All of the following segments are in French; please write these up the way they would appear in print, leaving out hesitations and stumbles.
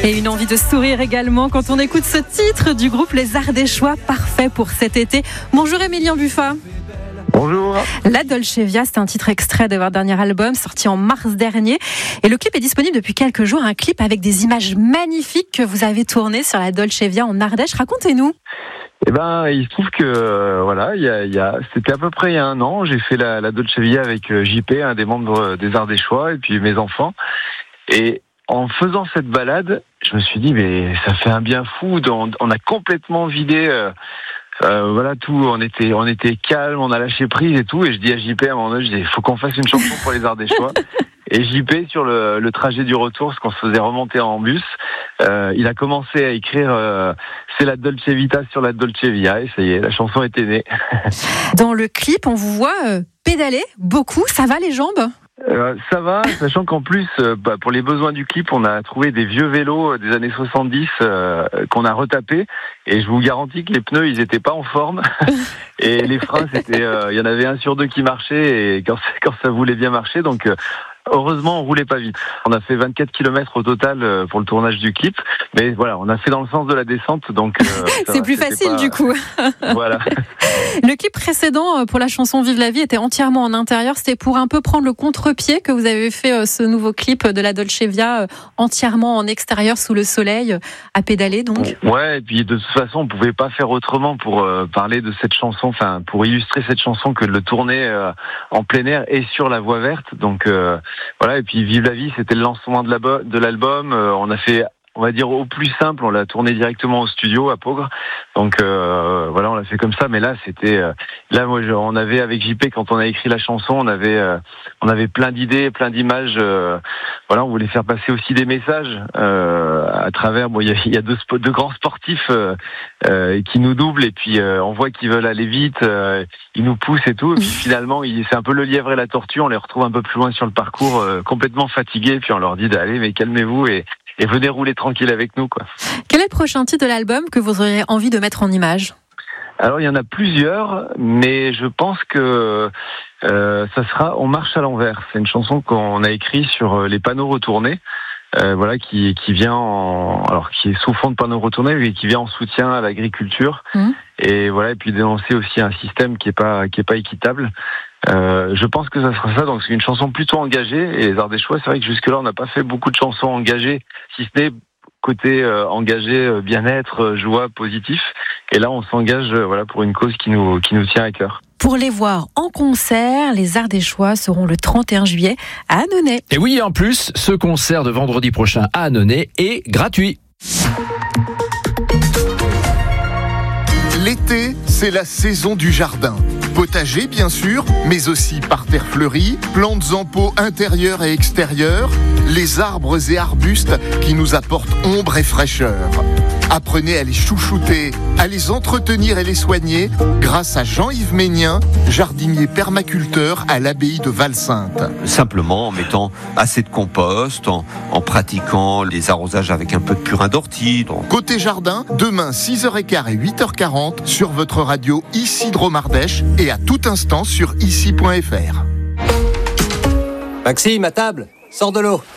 Et une envie de sourire également quand on écoute ce titre du groupe Les Ardéchois, parfait pour cet été. Bonjour Emilien Buffa. Bonjour. La Dolce Via, c'est un titre extrait de votre dernier album sorti en mars dernier. Et le clip est disponible depuis quelques jours, un clip avec des images magnifiques que vous avez tournées sur la Dolce Via en Ardèche. Racontez-nous. Eh ben, il se trouve que c'était à peu près il y a un an, j'ai fait la Dolce Via avec JP, un des membres des Ardéchois, et puis mes enfants. Et en faisant cette balade, je me suis dit, mais ça fait un bien fou. On a complètement vidé, tout. On était calme, on a lâché prise et tout. Et je dis à JP à un moment donné, je dis, faut qu'on fasse une chanson pour les Ardéchois. Et JP, sur le trajet du retour, ce qu'on se faisait remonter en bus, il a commencé à écrire c'est la Dolce Vita sur la Dolce Via, et ça y est, la chanson était née. Dans le clip, on vous voit pédaler beaucoup. Ça va les jambes ? Ça va, sachant qu'en plus, pour les besoins du clip, on a trouvé des vieux vélos des années 70 qu'on a retapés, et je vous garantis que les pneus, ils étaient pas en forme, et les freins, il y en avait 1 sur 2 qui marchait, et quand ça voulait bien marcher, donc heureusement, on roulait pas vite. On a fait 24 km au total pour le tournage du clip, mais voilà, on a fait dans le sens de la descente, donc c'est plus facile du coup. Voilà. Le clip précédent pour la chanson Vive la vie était entièrement en intérieur. C'était pour un peu prendre le contre-pied que vous avez fait ce nouveau clip de la Dolce Via entièrement en extérieur sous le soleil à pédaler donc. Ouais, et puis de toute façon, on pouvait pas faire autrement pour parler de cette chanson, enfin pour illustrer cette chanson que de le tourner en plein air et sur la voie verte. Donc voilà, et puis Vive la vie, c'était le lancement de l'album. On a fait, on va dire, au plus simple, on l'a tourné directement au studio à Peaugres. Donc voilà, on l'a fait comme ça. Mais là, on avait avec JP, quand on a écrit la chanson, on avait plein d'idées, plein d'images. Voilà, on voulait faire passer aussi des messages à travers. Bon, il y a deux grands sportifs qui nous doublent, et puis on voit qu'ils veulent aller vite, ils nous poussent et tout. Et puis finalement, c'est un peu le lièvre et la tortue. On les retrouve un peu plus loin sur le parcours, complètement fatigués. Puis on leur dit d'aller, mais calmez-vous et venez rouler tranquille avec nous, quoi. Quel est le prochain titre de l'album que vous auriez envie de mettre en image ? Alors, il y en a plusieurs, mais je pense que ça sera On marche à l'envers. C'est une chanson qu'on a écrite sur les panneaux retournés, qui est sous fond de panneaux retournés, mais qui vient en soutien à l'agriculture. Et voilà, et puis dénoncer aussi un système qui est pas équitable. Je pense que ça sera ça, donc c'est une chanson plutôt engagée, et les Ardéchois, c'est vrai que jusque-là on n'a pas fait beaucoup de chansons engagées, si ce n'est côté engagé, bien-être, joie, positif, et là on s'engage pour une cause qui nous tient à cœur. Pour les voir en concert, les Ardéchois seront le 31 juillet à Annonay. Et oui, en plus, ce concert de vendredi prochain à Annonay est gratuit. L'été, c'est la saison du jardin. Potager, bien sûr, mais aussi parterres fleuris, plantes en pot intérieures et extérieures, les arbres et arbustes qui nous apportent ombre et fraîcheur. Apprenez à les chouchouter, à les entretenir et les soigner grâce à Jean-Yves Ménien, jardinier permaculteur à l'abbaye de Val-Sainte. Simplement en mettant assez de compost, en pratiquant les arrosages avec un peu de purin d'ortie. Côté jardin, demain 6h15 et 8h40 sur votre radio Ici Drôme-Ardèche et à tout instant sur ici.fr. Maxime, à table, sors de l'eau.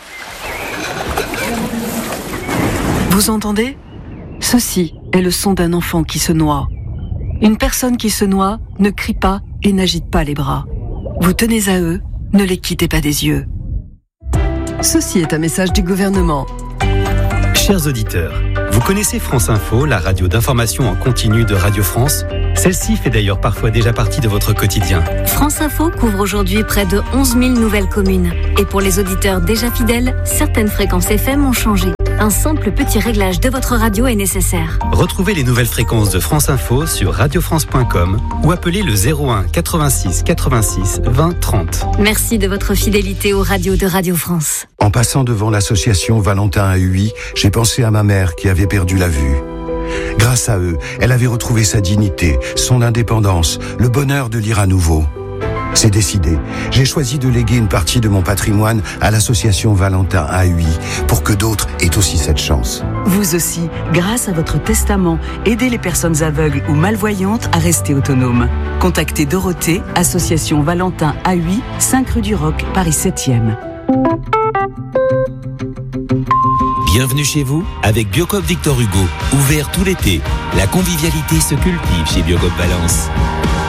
Vous entendez ? Ceci est le son d'un enfant qui se noie. Une personne qui se noie ne crie pas et n'agite pas les bras. Vous tenez à eux, ne les quittez pas des yeux. Ceci est un message du gouvernement. Chers auditeurs, vous connaissez France Info, la radio d'information en continu de Radio France ? Celle-ci fait d'ailleurs parfois déjà partie de votre quotidien. France Info couvre aujourd'hui près de 11 000 nouvelles communes. Et pour les auditeurs déjà fidèles, certaines fréquences FM ont changé. Un simple petit réglage de votre radio est nécessaire. Retrouvez les nouvelles fréquences de France Info sur radiofrance.com ou appelez le 01 86 86 20 30. Merci de votre fidélité aux radios de Radio France. En passant devant l'association Valentin à Huy, j'ai pensé à ma mère qui avait perdu la vue. Grâce à eux, elle avait retrouvé sa dignité, son indépendance, le bonheur de lire à nouveau. C'est décidé. J'ai choisi de léguer une partie de mon patrimoine à l'association Valentin à Huy pour que d'autres aient aussi cette chance. Vous aussi, grâce à votre testament, aidez les personnes aveugles ou malvoyantes à rester autonomes. Contactez Dorothée, association Valentin à Huy, 5 rue du Roc, Paris 7e. Bienvenue chez vous avec Biocoop Victor Hugo. Ouvert tout l'été. La convivialité se cultive chez Biocoop Valence.